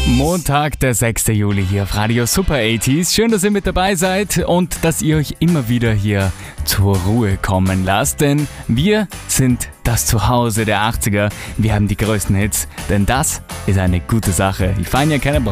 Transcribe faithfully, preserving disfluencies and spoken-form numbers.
Montag, der sechster Juli hier auf Radio Super achtziger. Schön, dass ihr mit dabei seid und dass ihr euch immer wieder hier zur Ruhe kommen lasst, denn wir sind das Zuhause der achtziger. Wir haben die größten Hits, denn das ist eine gute Sache. Ich fahre ja keine